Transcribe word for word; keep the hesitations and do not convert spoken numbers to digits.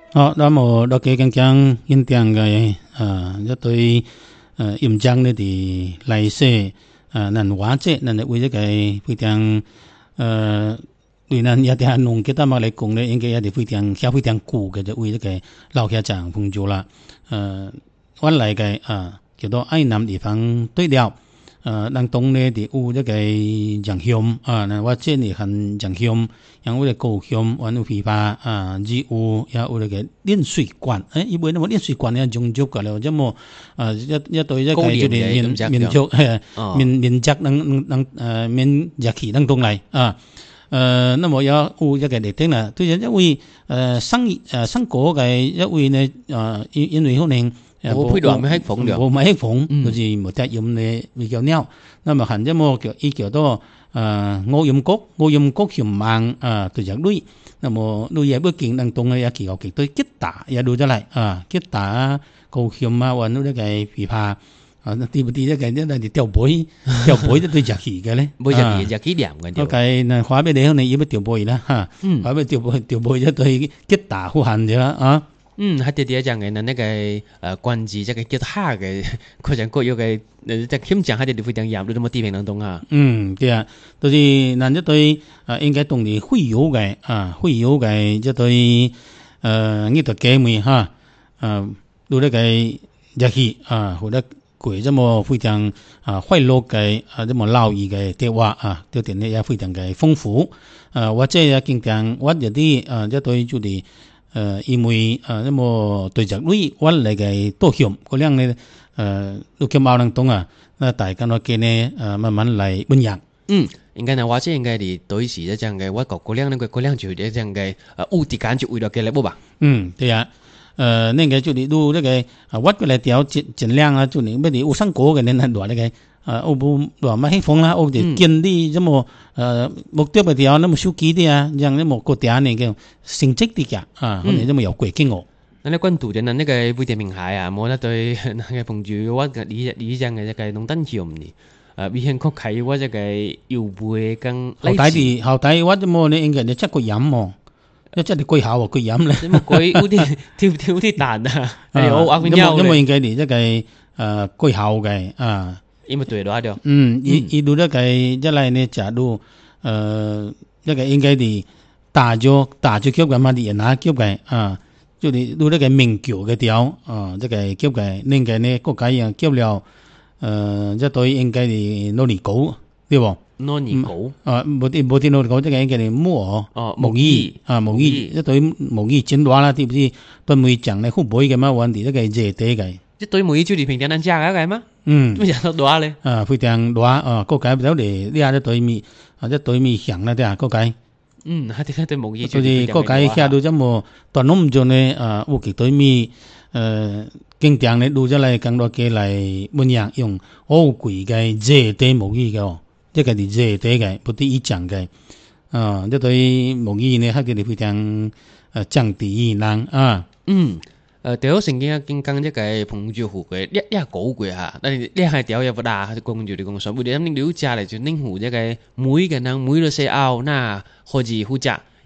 好，那么เรา嘅講講印象嘅啊，一對誒印象呢啲嚟說啊，咱話者，咱為一個非常誒，為咱一啲農嘅，但係嚟講咧，應該一啲非常較非常古嘅，就為一個老客講風俗啦。誒，我嚟嘅啊，叫做愛南地方對了。呃，咱東呢啲有一個洋香啊，那我這裡很洋香，像有個高香，還有枇杷啊，日有也有那個煉水罐，誒，因為那麼煉水罐咧種足㗎啦，這麼啊一一對一個就是民民族誒民民族能能誒民日期能東來啊，呃，那麼也有一個嚟聽啦，對一位誒生誒生果嘅一位呢啊，因因為可能。 我配段咪黑鳳嘅， 我咪黑鳳，就是冇得飲嘅比較鳥。那麼行一麼叫依叫多誒我飲谷，我飲谷嫌慢啊，對隻女。那麼女嘢不見能動嘅，也其後極對吉打也錄咗嚟啊，吉打高嫌啊，或者呢個枇杷啊，啲唔啲一個一個啲吊杯，吊杯都對隻氣嘅咧， 每隻嘢隻幾涼嘅。 OK，嗱話俾你聽，你要唔要吊杯啦嚇？話俾吊杯吊杯一對吉打好閒嘅啦啊！ 嗯，喺啲啲講嘅，那那個誒關子即係吉他嘅，佢就各有嘅，誒即係牽講喺啲非常嚴，你都冇地平能動啊。 嗯，對啊，就是嗱一對誒應該同你會有嘅啊，會有嘅一對誒呢個姐妹嚇，誒到呢個日期啊，或者佢這麼非常啊快樂嘅啊這麼勞逸嘅對話啊，對點咧也非常嘅豐富。誒或者也經常我有啲誒一對就係。誒，因為誒，那麼對着女我嚟嘅多險，嗰樣呢誒，都叫冇人懂啊。那大家我見呢誒，慢慢嚟分享。 嗯，應該呢，或者應該係對時一樣嘅，我覺嗰樣呢個嗰樣就一樣嘅誒，物質感就為咗嘅嚟不吧？ 嗯，對啊。誒，那個就你都那個啊，我過來調盡盡量啊，就你咩啲有生果嘅人很多那個。啊，我不話乜黑風啦，我哋建立這麼呃目標嘅條，那麼手機啲啊，讓那麼個點呢個成績啲嘅啊，可能這麼有貴經哦。 那你關注緊那那個微店名牌啊，冇得對那個碰住我嘅呢呢樣嘅一個農燈橋唔呢？誒，微信曲啟我一個搖背跟後底啲後底我這麼你應該你質個飲喎，一質你貴下喎，貴飲咧。 咁貴有啲跳跳啲彈啊，係我阿佢nhau咧。 因為應該你這個誒貴下嘅啊。 因為對咗掉， 嗯，一一路咧個一來呢，假如誒一個應該啲大咗大咗級嘅嘛，啲人拿級嘅啊，就係路咧個名橋嘅條啊，即係級嘅，另外呢國家又級了誒一對應該係攞嚟搞對喎， 攞嚟搞啊冇啲冇啲攞嚟搞，即係應該係木哦， 哦木魚啊木魚一對木魚剪斷啦，啲唔知對每張咧好背嘅嘛，揾啲一個熱地嘅。 一對木魚就係平常人食嘅嘛。 嗯， 咩人都大咧？ 啊，非常大啊！個解表嚟呢下一對面，啊一對面響啦啲啊個解。 嗯，係啲對木魚。 所以個解下到咁麼斷窿唔做呢？啊，屋企對面誒經常咧錄咗嚟更多嘅嚟乜嘢用好貴嘅熱地木魚嘅，即係啲熱地嘅，不啲一張嘅。啊，一對木魚呢，係佢哋非常誒降低能啊。 嗯。誒，第一成經經講一個碰住湖嘅，一一高貴嚇，但係呢係屌又不大，講住你講說，為咗你了解嚟就寧湖一個每個人每個細拗，那何止好食，